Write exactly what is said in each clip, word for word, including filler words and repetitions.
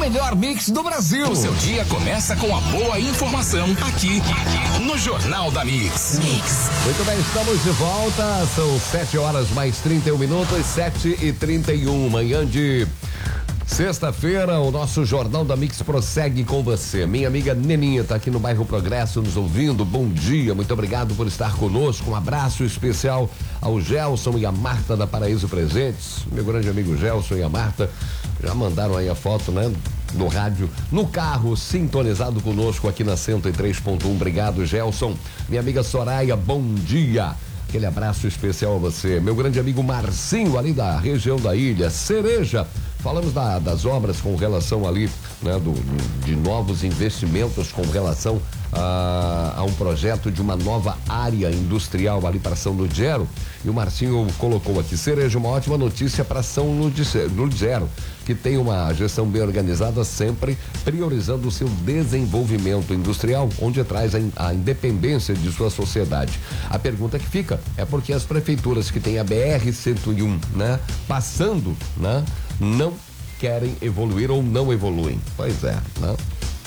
melhor mix do Brasil. O seu dia começa com a boa informação aqui, aqui no Jornal da Mix. Mix. Muito bem, estamos de volta. São sete horas mais trinta e um minutos, sete e trinta e um, manhã de sexta-feira. O nosso Jornal da Mix prossegue com você. Minha amiga Neninha está aqui no bairro Progresso nos ouvindo. Bom dia, muito obrigado por estar conosco. Um abraço especial ao Gelson e a Marta da Paraíso Presentes. Meu grande amigo Gelson e a Marta já mandaram aí a foto, né? No rádio, no carro, sintonizado conosco aqui na cento e três ponto um. Obrigado, Gelson. Minha amiga Soraya, bom dia. Aquele abraço especial a você. Meu grande amigo Marcinho, ali da região da Ilha Cereja. Falamos da, das obras com relação ali, né, do, de novos investimentos com relação a, a um projeto de uma nova área industrial ali para São Lugero. E o Marcinho colocou aqui: Cereja, uma ótima notícia para São Lugero, que tem uma gestão bem organizada, sempre priorizando o seu desenvolvimento industrial, onde traz a, a independência de sua sociedade. A pergunta que fica é porque as prefeituras que têm a B R cento e um, né, passando, né, não querem evoluir ou não evoluem. Pois é, né?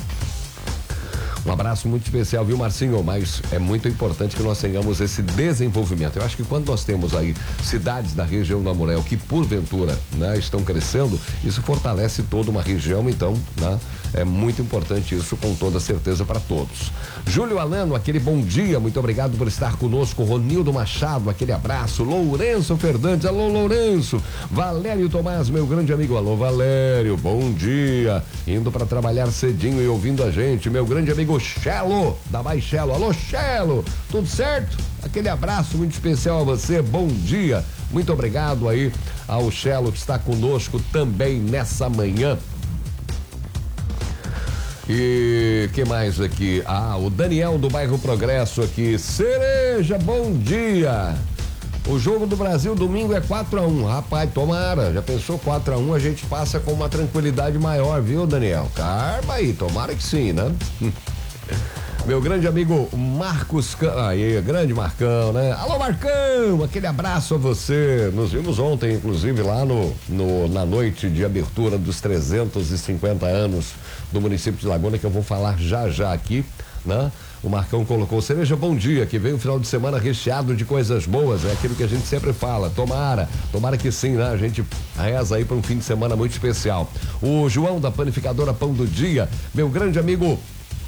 Um abraço muito especial, viu, Marcinho? Mas é muito importante que nós tenhamos esse desenvolvimento. Eu acho que quando nós temos aí cidades da região do Amurel que porventura, né, estão crescendo, isso fortalece toda uma região, então, né, é muito importante isso, com toda certeza, para todos. Júlio Alano, aquele bom dia, muito obrigado por estar conosco. Ronildo Machado, aquele abraço. Lourenço Fernandes, alô Lourenço. Valério Tomás, meu grande amigo, alô Valério, bom dia. Indo para trabalhar cedinho e ouvindo a gente, meu grande amigo Chelo, da Baixelo, alô Chelo, tudo certo? Aquele abraço muito especial a você, bom dia. Muito obrigado aí ao Chelo que está conosco também nessa manhã. E que mais aqui? Ah, o Daniel do bairro Progresso aqui. Cereja, bom dia. O jogo do Brasil domingo é quatro a um. Rapaz, tomara. Já pensou quatro a um? A gente passa com uma tranquilidade maior, viu, Daniel? Caramba aí, tomara que sim, né? Meu grande amigo Marcos, aí, grande Marcão, né? Alô, Marcão, aquele abraço a você. Nos vimos ontem, inclusive, lá no, no na noite de abertura dos trezentos e cinquenta anos do município de Laguna, que eu vou falar já já aqui, né? O Marcão colocou: Cereja, bom dia, que vem um final de semana recheado de coisas boas, é aquilo que a gente sempre fala, tomara, tomara que sim, né? A gente reza aí para um fim de semana muito especial. O João da Panificadora Pão do Dia, meu grande amigo,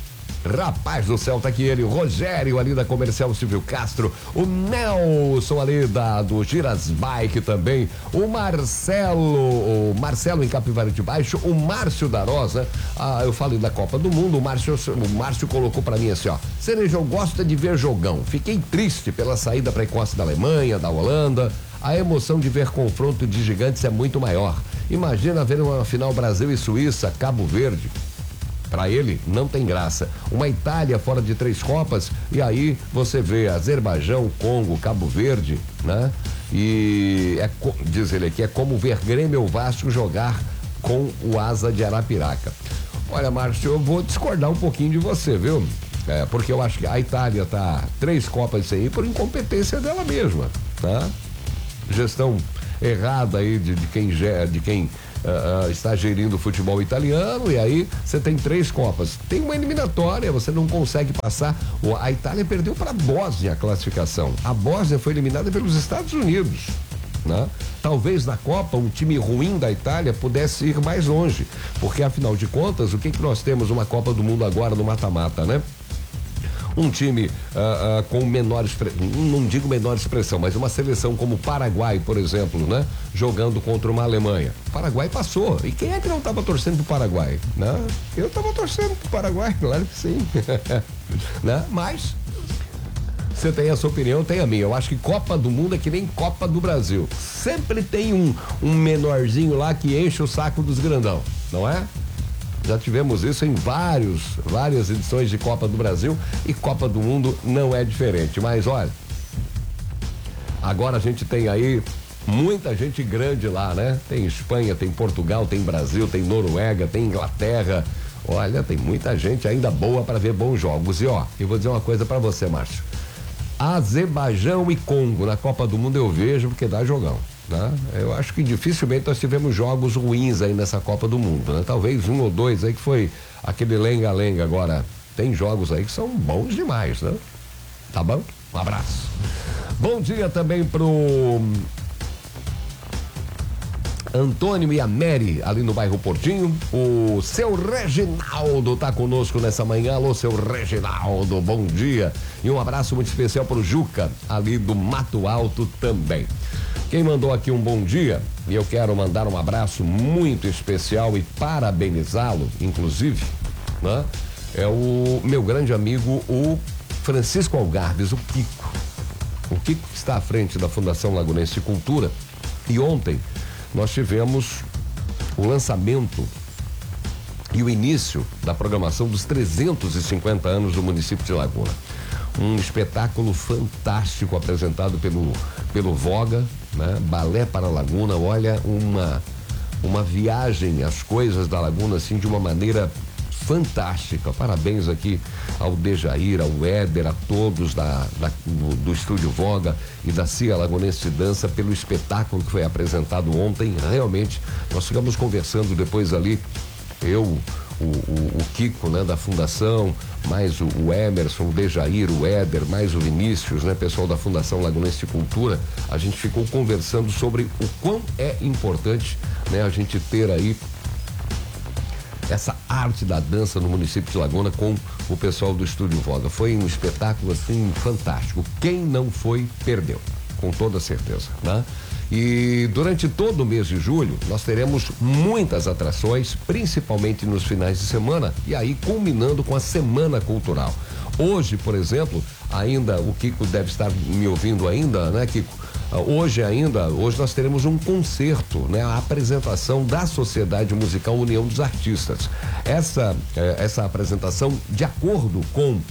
rapaz do céu, tá aqui ele, o Rogério ali da Comercial Silvio Castro, o Nelson ali da, do Giras Bike também, o Marcelo, o Marcelo em Capivari de Baixo, o Márcio da Rosa, ah, eu falei da Copa do Mundo, o Márcio, o Márcio colocou pra mim assim, ó: Cereja, eu gosto de ver jogão, fiquei triste pela saída precoce da Alemanha, da Holanda, a emoção de ver confronto de gigantes é muito maior. Imagina ver uma final Brasil e Suíça, Cabo Verde. Para ele, não tem graça. Uma Itália fora de três Copas, e aí você vê Azerbaijão, Congo, Cabo Verde, né? E é, diz ele aqui, é como ver Grêmio ou Vasco jogar com o Asa de Arapiraca. Olha, Márcio, eu vou discordar um pouquinho de você, viu? É, porque eu acho que a Itália tá três Copas sem ir por incompetência dela mesma, tá? Gestão errada aí de, de quem de quem Uh, uh, está gerindo o futebol italiano, e aí você tem três Copas, tem uma eliminatória, você não consegue passar. A Itália perdeu para a Bósnia a classificação, a Bósnia foi eliminada pelos Estados Unidos, né? Talvez na Copa um time ruim da Itália pudesse ir mais longe, porque afinal de contas, o que que nós temos uma Copa do Mundo agora no mata-mata, né? Um time uh, uh, com menor expressão, não digo menor expressão, mas uma seleção como o Paraguai, por exemplo, né? Jogando contra uma Alemanha. O Paraguai passou. E quem é que não estava torcendo pro Paraguai? Né? Eu estava torcendo pro Paraguai, claro que sim. Né? Mas você tem a sua opinião, tem a minha. Eu acho que Copa do Mundo é que nem Copa do Brasil. Sempre tem um, um menorzinho lá que enche o saco dos grandão, não é? Já tivemos isso em vários, várias edições de Copa do Brasil, e Copa do Mundo não é diferente. Mas olha, agora a gente tem aí muita gente grande lá, né? Tem Espanha, tem Portugal, tem Brasil, tem Noruega, tem Inglaterra. Olha, tem muita gente ainda boa para ver bons jogos. E ó, eu vou dizer uma coisa para você, Márcio. Azerbaijão e Congo na Copa do Mundo eu vejo porque dá jogão. né? Eu acho que dificilmente nós tivemos jogos ruins aí nessa Copa do Mundo, né? Talvez um ou dois aí que foi aquele lenga-lenga. Agora, tem jogos aí que são bons demais, né? Tá bom? Um abraço. Bom dia também pro Antônio e a Mary, ali no bairro Portinho. O seu Reginaldo tá conosco nessa manhã. Alô, seu Reginaldo, bom dia. E um abraço muito especial pro Juca, ali do Mato Alto também. Quem mandou aqui um bom dia, e eu quero mandar um abraço muito especial e parabenizá-lo, inclusive, né? É o meu grande amigo, o Francisco Algarves, o Kiko. O Kiko está à frente da Fundação Lagunense de Cultura. E ontem nós tivemos o lançamento e o início da programação dos trezentos e cinquenta anos do município de Laguna. Um espetáculo fantástico apresentado pelo, pelo Voga, né? Balé para a Laguna. Olha, uma, uma viagem às coisas da Laguna, assim, de uma maneira fantástica. Parabéns aqui ao Dejair, ao Éder, a todos da, da do, do Estúdio Voga e da C I A Lagunense de Dança pelo espetáculo que foi apresentado ontem. Realmente, nós ficamos conversando depois ali, eu, o, o, o Kiko, né, da Fundação, mais o, o Emerson, o Dejair, o Éder, mais o Vinícius, né, pessoal da Fundação Lagunense de Cultura. A gente ficou conversando sobre o quão é importante, né, a gente ter aí essa arte da dança no município de Laguna com o pessoal do Estúdio Voga. Foi um espetáculo assim fantástico. Quem não foi, perdeu, com toda certeza, né? E durante todo o mês de julho nós teremos muitas atrações, principalmente nos finais de semana, e aí culminando com a Semana Cultural. Hoje, por exemplo, ainda o Kiko deve estar me ouvindo ainda, né, Kiko? Hoje ainda, hoje nós teremos um concerto, né? A apresentação da Sociedade Musical União dos Artistas. Essa, eh, essa apresentação, de acordo com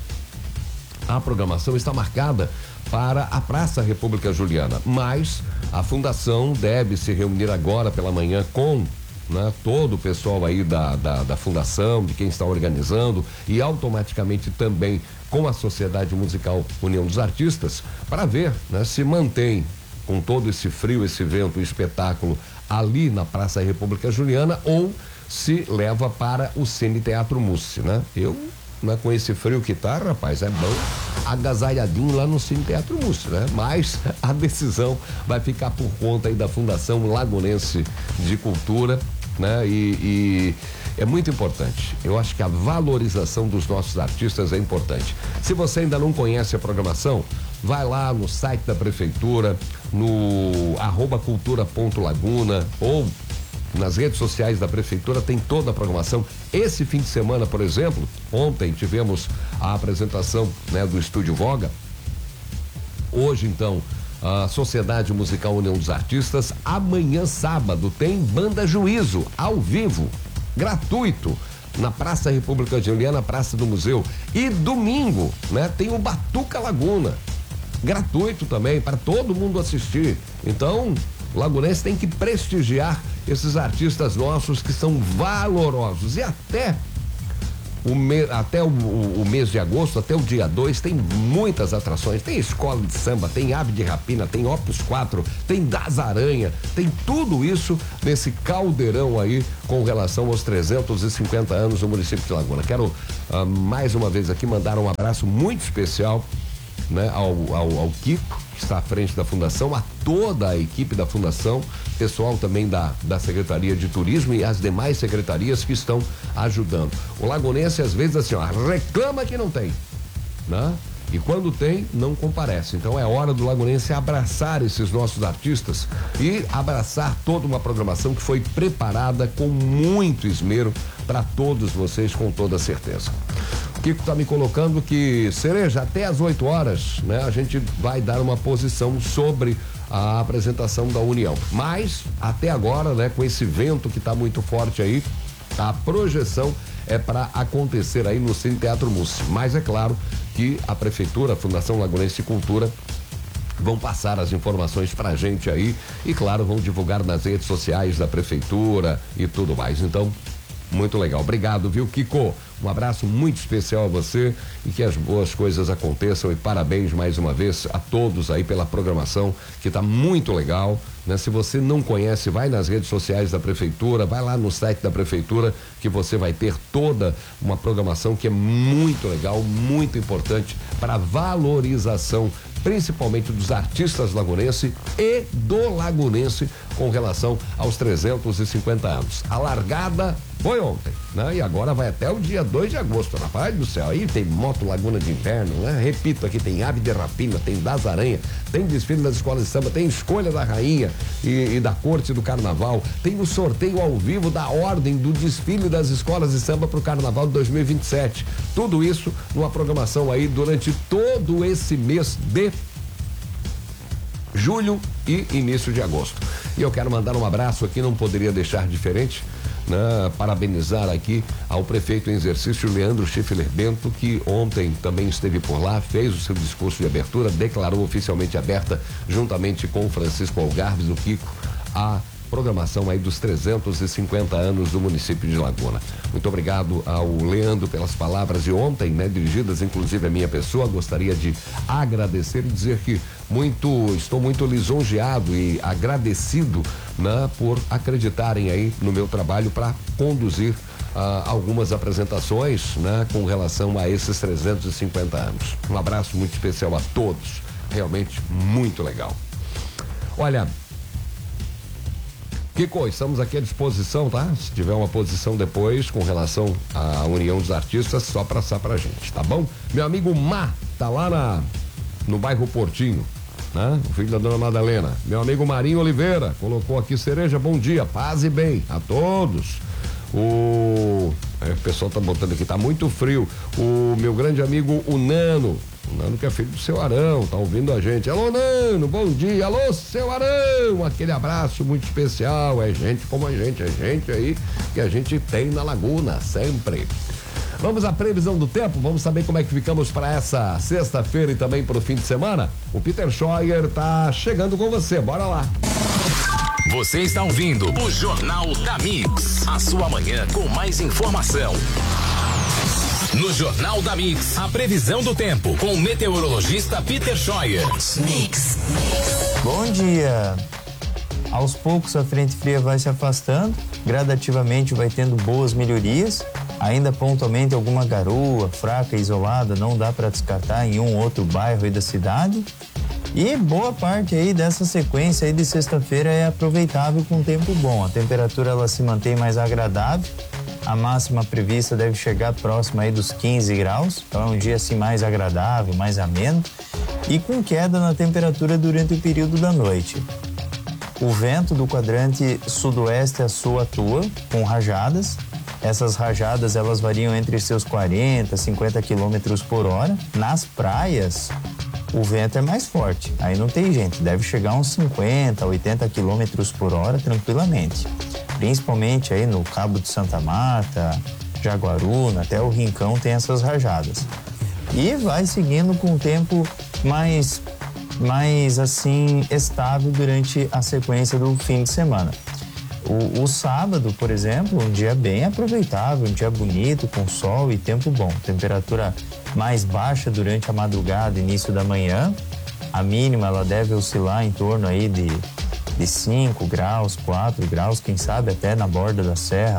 a programação, está marcada para a Praça República Juliana, mas a Fundação deve se reunir agora pela manhã com, né, todo o pessoal aí da, da, da Fundação, de quem está organizando, e automaticamente também com a Sociedade Musical União dos Artistas, para ver, né, se mantém com todo esse frio, esse vento, o espetáculo ali na Praça República Juliana, ou se leva para o Cine Teatro Mussi, né? Eu, né, com esse frio que tá, rapaz, é bom agasalhadinho lá no Cine Teatro Mussi, né? Mas a decisão vai ficar por conta aí da Fundação Lagunense de Cultura, né? E, e é muito importante. Eu acho que a valorização dos nossos artistas é importante. Se você ainda não conhece a programação, vai lá no site da prefeitura, no arroba cultura ponto laguna, ou nas redes sociais da prefeitura, tem toda a programação. Esse fim de semana, por exemplo, ontem tivemos a apresentação, né, do Estúdio Voga. Hoje, então, a Sociedade Musical União dos Artistas. Amanhã, sábado, tem Banda Juízo, ao vivo, gratuito, na Praça República Juliana, Praça do Museu. E domingo, né, tem o Batuca Laguna, gratuito também, para todo mundo assistir. Então, o lagunense tem que prestigiar esses artistas nossos que são valorosos. E até o, me, até o, o, o mês de agosto, até o dia dois, tem muitas atrações. Tem escola de samba, tem Ave de Rapina, tem Opus quatro, tem Das Aranha, tem tudo isso nesse caldeirão aí com relação aos trezentos e cinquenta anos do município de Laguna. Quero uh, mais uma vez aqui mandar um abraço muito especial, né, ao, ao, ao Kiko, que está à frente da Fundação, a toda a equipe da Fundação, pessoal também da, da Secretaria de Turismo e as demais secretarias que estão ajudando. O lagunense, às vezes, assim, ó, reclama que não tem, né? E quando tem, não comparece. Então é hora do lagunense abraçar esses nossos artistas e abraçar toda uma programação que foi preparada com muito esmero para todos vocês, com toda certeza. O Kiko está me colocando que, Cereja, até às oito horas, né, a gente vai dar uma posição sobre a apresentação da União. Mas, até agora, né, com esse vento que está muito forte aí, a projeção é para acontecer aí no Cine Teatro Mussi. Mas é claro que a Prefeitura, a Fundação Lagunense de Cultura, vão passar as informações pra gente aí e, claro, vão divulgar nas redes sociais da Prefeitura e tudo mais. Então, Muito legal. Obrigado, viu, Kiko? Um abraço muito especial a você e que as boas coisas aconteçam e parabéns mais uma vez a todos aí pela programação que tá muito legal, né? Se você não conhece, vai nas redes sociais da prefeitura, vai lá no site da prefeitura que você vai ter toda uma programação que é muito legal, muito importante para valorização principalmente dos artistas lagunenses e do lagunense com relação aos trezentos e cinquenta anos. A largada foi ontem, né? E agora vai até o dia dois de agosto, rapaz do céu. Aí tem Moto Laguna de Inverno, né? Repito, aqui tem Ave de Rapina, tem Das Aranha, tem desfile das escolas de samba, tem escolha da rainha e, e da corte do carnaval, tem o sorteio ao vivo da ordem do desfile das escolas de samba para o carnaval de dois mil e vinte e sete. Tudo isso numa programação aí durante todo esse mês de julho e início de agosto. E eu quero mandar um abraço aqui, não poderia deixar diferente, né? Parabenizar aqui ao prefeito em exercício, Leandro Schiffler Bento, que ontem também esteve por lá, fez o seu discurso de abertura, declarou oficialmente aberta, juntamente com o Francisco Algarbes, o Kiko, a programação aí dos trezentos e cinquenta anos do município de Laguna. Muito obrigado ao Leandro pelas palavras de ontem, né? Dirigidas inclusive à minha pessoa. Gostaria de agradecer e dizer que muito, estou muito lisonjeado e agradecido, né? Por acreditarem aí no meu trabalho para conduzir uh, algumas apresentações, né? Com relação a esses trezentos e cinquenta anos. Um abraço muito especial a todos. Realmente muito legal. Olha, Kiko, estamos aqui à disposição, tá? Se tiver uma posição depois com relação à União dos Artistas, só passar pra gente, tá bom? Meu amigo Má, tá lá na, no bairro Portinho, né? O filho da dona Madalena. Meu amigo Marinho Oliveira, colocou aqui: Cereja, bom dia, paz e bem a todos. O, é, o pessoal tá botando aqui, tá muito frio. O meu grande amigo, o Nano, o Nano que é filho do seu Arão, tá ouvindo a gente. Alô, Nano, bom dia. Alô, seu Arão, aquele abraço muito especial. É gente como a gente, é gente aí que a gente tem na Laguna, sempre. Vamos à previsão do tempo, vamos saber como é que ficamos para essa sexta-feira e também para o fim de semana. O Peter Scheuer tá chegando com você, bora lá. Você está ouvindo o Jornal da Mix, a sua manhã com mais informação. No Jornal da Mix, a previsão do tempo com o meteorologista Peter Scheuer. Mix. Bom dia. Aos poucos a frente fria vai se afastando, gradativamente vai tendo boas melhorias, ainda pontualmente alguma garoa fraca, isolada, não dá para descartar em um ou outro bairro aí da cidade. E boa parte aí dessa sequência aí de sexta-feira é aproveitável com tempo bom. A temperatura ela se mantém mais agradável. A máxima prevista deve chegar próxima aí dos quinze graus. Então é um dia assim mais agradável, mais ameno. E com queda na temperatura durante o período da noite. O vento do quadrante sudoeste a sul atua com rajadas. Essas rajadas elas variam entre seus quarenta, cinquenta quilômetros por hora. Nas praias, o vento é mais forte, aí não tem jeito, deve chegar a uns cinquenta, oitenta quilômetros por hora tranquilamente, principalmente aí no Cabo de Santa Marta, Jaguaruna, até o Rincão tem essas rajadas. E vai seguindo com o tempo mais, mais assim estável durante a sequência do fim de semana. O, o sábado, por exemplo, um dia bem aproveitável, um dia bonito, com sol e tempo bom. Temperatura mais baixa durante a madrugada, início da manhã. A mínima ela deve oscilar em torno aí de, de cinco graus, quatro graus, quem sabe até na borda da serra.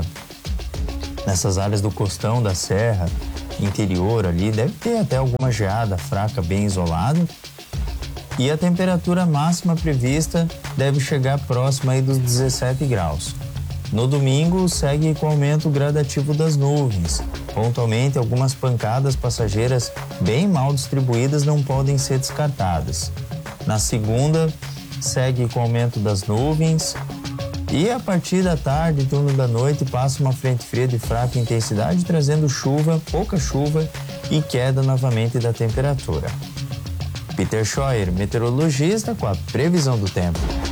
Nessas áreas do costão da serra, interior ali, deve ter até alguma geada fraca bem isolada. E a temperatura máxima prevista deve chegar próxima aí dos dezessete graus. No domingo, segue com aumento gradativo das nuvens. Pontualmente, algumas pancadas passageiras bem mal distribuídas não podem ser descartadas. Na segunda, segue com aumento das nuvens. E a partir da tarde, em torno da noite, passa uma frente fria de fraca intensidade, trazendo chuva, pouca chuva e queda novamente da temperatura. Peter Scheuer, meteorologista, com a previsão do tempo.